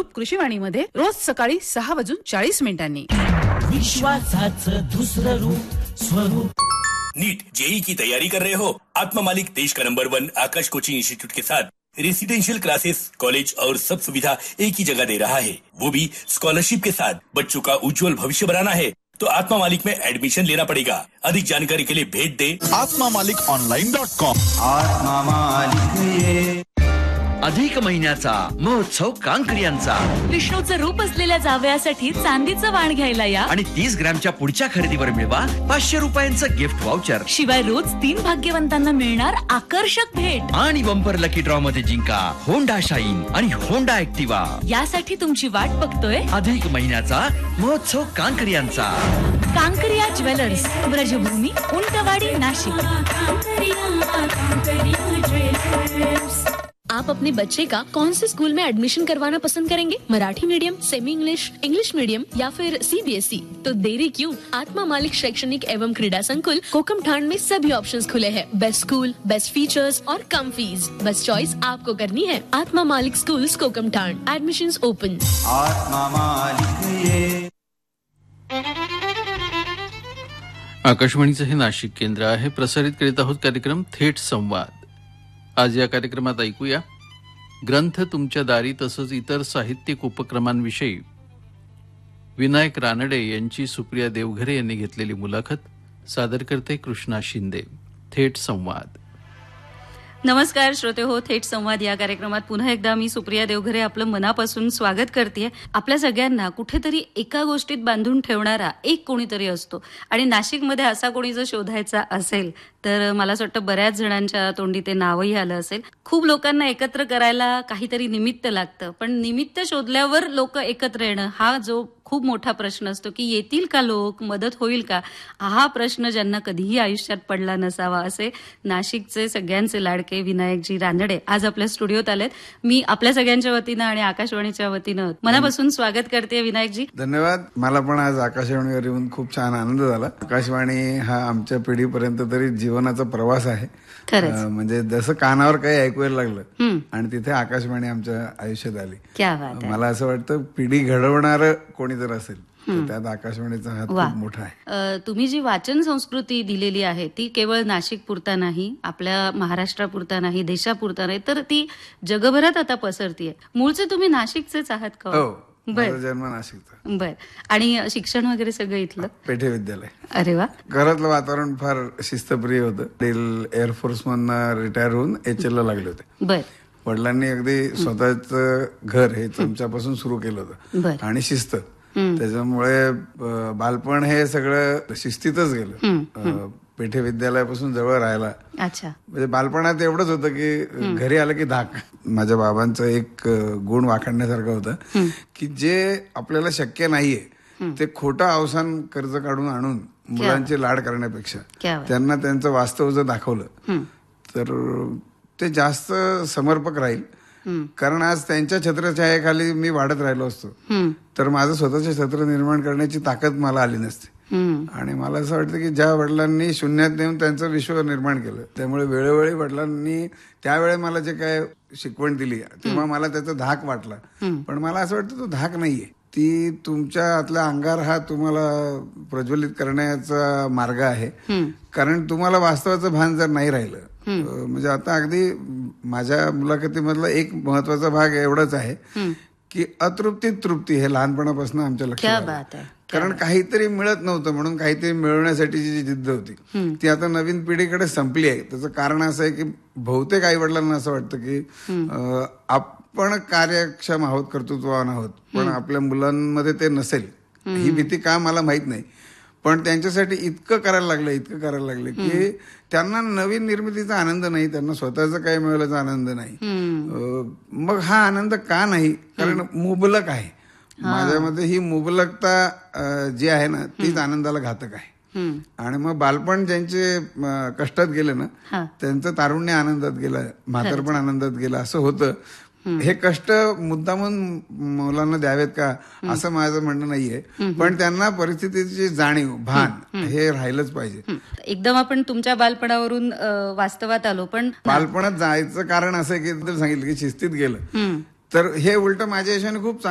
स्वरूप कृषीवाणीमध्ये रोज सकाळी 6:40 विश्वासाचं दुसरं रूप स्वरूप। नीट जेई की तैयारी कर रहे हो? आत्मा मालिक देश का नंबर 1 आकाश कोचिंग इंस्टीट्यूट के साथ रेसिडेंशियल क्लासेस, कॉलेज और सब सुविधा एक ही जगह दे रहा है, वो भी स्कॉलरशिप के साथ। बच्चों का उज्जवल भविष्य बनाना है तो आत्मा मालिक में एडमिशन लेना पड़ेगा। अधिक जानकारी के लिए भेज दे atmamalikonline.com। आत्मा मालिक अधिक महिन्याचा महोत्सव कांकरियांचा। विष्णूचं रूप असलेल्या जावयासाठी चांदीचं वाण घ्यायला या आणि 30 ग्रॅमच्या पुढच्या खरेदीवर मिळवा 500 रुपयांचं गिफ्ट व्हाउचर। शिवाय रोज 3 भाग्यवंतांना मिळणार आकर्षक भेट आणि बंपर लकी ड्रॉ मध्ये जिंका होंडा शाईन आणि होंडा ऍक्टिवा। यासाठी तुमची वाट बघतोय अधिक महिन्याचा महोत्सव कांकरियांचा। कांकरिया ज्वेलर्स, ब्रजभूमी, उंटवाडी, नाशिक। आप अपने बच्चे का कौन से स्कूल में एडमिशन करवाना पसंद करेंगे? Marathi medium, semi English, English medium या फिर CBSE? तो देरी क्यों? आत्मा मालिक शैक्षणिक एवं क्रीड़ा संकुल कोकमठाण में सभी ऑप्शंस खुले हैं। बेस्ट स्कूल, बेस्ट फीचर्स और कम फीस। बस चॉइस आपको करनी है। आत्मा मालिक स्कूल्स कोकमठाण, एडमिशंस ओपन। आत्मा मालिक आकाशवाणीचं हे नाशिक केंद्र आहे। प्रसारित करीत आहोत कार्यक्रम थेट संवाद। आज या कार्यक्रमात ऐकूया ग्रंथ तुमच्या दारी तसंच इतर साहित्यिक उपक्रमांविषयी विनायक रानडे यांची सुप्रिया देवघरे यांनी घेतलेली मुलाखत। सादर करते कृष्णा शिंदे। थेट संवाद। नमस्कार श्रोते हो, थेट संवाद या कार्यक्रमात पुन्हा एकदा मी सुप्रिया देवघरे आपलं मनापासून स्वागत करते। आपल्या सगळ्यांना कुठेतरी एका गोष्टीत बांधून ठेवणारा एक कोणीतरी असतो आणि नाशिकमध्ये असा कोणी जर शोधायचा असेल तर मला असं वाटतं बऱ्याच जणांच्या तोंडी ते नावही आलं असेल। खूप लोकांना एकत्र करायला काहीतरी निमित्त लागतं, पण निमित्त शोधल्यावर लोक एकत्र येणं हा जो खूप मोठा प्रश्न असतो की येतील का लोक, मदत होईल का, हा प्रश्न ज्यांना कधीही आयुष्यात पडला नसावा असे नाशिकचे सगळ्यांचे लाडके विनायकजी रानडे आज आपल्या स्टुडिओत आलेत। मी आपल्या सगळ्यांच्या वतीनं आणि आकाशवाणीच्या वतीनं मनापासून स्वागत करते विनायकजी। धन्यवाद। मला पण आज आकाशवाणीवर येऊन खूप छान आनंद झाला। आकाशवाणी हा आमच्या पिढीपर्यंत तरी जीवनाचा प्रवास आहे। म्हणजे जसं कानावर काही ऐकूयला लागलं आणि तिथे आकाशवाणी आमच्या आयुष्यात आली। मला असं वाटतं पिढी घडवणार कोणी जर असेल तर त्यात आकाशवाणीचा हात खूप मोठा आहे। तुम्ही जी वाचन संस्कृती दिलेली आहे ती केवळ नाशिक पुरता नाही, आपल्या महाराष्ट्रापुरता नाही, देशापुरता नाही, तर ती जगभरात आता पसरतीये। मूळचे तुम्ही नाशिकचेच आहात का? हो, माझा जन्म नाशिकचा। बर, आणि शिक्षण वगैरे सगळं इथलं? पेठे विद्यालय। अरे वा। घरातलं वातावरण फार शिस्तप्रिय होतं। एअरफोर्स मधनं रिटायर होऊन HL ला लागले होते। बर। वडिलांनी अगदी स्वतःच घर हे चमच्यापासून सुरू केलं होतं आणि शिस्त, त्याच्यामुळे बालपण हे सगळं शिस्तीतच गेलं। पेठे विद्यालयापासून जवळ राहायला। अच्छा। म्हणजे बालपणात एवढंच होतं की घरी आलं की धाक। माझ्या बाबांचं एक गुण वाखाणण्यासारखं होतं की जे आपल्याला शक्य नाहीये ते खोटं अवसान कर्ज काढून आणून मुलांचे लाड करण्यापेक्षा त्यांना त्यांचं वास्तव जर दाखवलं तर ते जास्त समर्पक राहील। कारण आज त्यांच्या छत्रछायेखाली मी वाढत राहिलो असतो तर माझं स्वतःचे छत्र निर्माण करण्याची ताकद मला आली नसते। आणि मला असं वाटतं की ज्या वडिलांनी शून्यात नेऊन त्यांचं विश्व निर्माण केलं, त्यामुळे वेळोवेळी वडिलांनी त्यावेळी मला जे काय शिकवण दिली तेव्हा मला त्याचा धाक वाटला, पण मला असं वाटतं तो धाक नाहीये, ती तुमच्या आतला अंगार हा तुम्हाला प्रज्वलित करण्याचा मार्ग आहे। कारण तुम्हाला वास्तवाचं भान जर नाही राहिलं, म्हणजे आता अगदी माझ्या मुलाखतीमधला एक महत्वाचा भाग एवढाच आहे की अतृप्ती तृप्ती हे लहानपणापासून आमच्या लक्षात आलं। कारण काहीतरी मिळत नव्हतं म्हणून काहीतरी मिळवण्यासाठीची जी जिद्द होती ती आता नवीन पिढीकडे संपली आहे। त्याचं कारण असं आहे की बहुतेक आई वडिलांना असं वाटतं की आपण कार्यक्षम आहोत, कर्तृत्ववान आहोत, पण आपल्या मुलांमध्ये ते नसेल। ही भीती का मला माहित नाही, पण त्यांच्यासाठी इतकं करायला लागले की त्यांना नवीन निर्मितीचा आनंद नाही, त्यांना स्वतःचं काही मिळवल्याचा आनंद नाही। मग हा आनंद का नाही? कारण मुबलक आहे। माझ्यामध्ये ही मुबलकता जी आहे ना तीच आनंदाला घातक आहे। आणि मग बालपण ज्यांचे कष्टात गेले ना त्यांचं तारुण्य आनंदात गेलं, म्हातारपण आनंदात गेलं असं होतं। हे कष्ट मुद्दामून मुलांना द्यावेत का असं माझं म्हणणं नाहीये, पण त्यांना परिस्थितीची जाणीव, भान हे राहिलंच पाहिजे। एकदम आपण तुमच्या बालपणावरून वास्तवात आलो, पण बालपणात जायचं कारण असं की सांगितलं की शिस्तीत गेलं तर हे उलट माझ्या यशाने खूप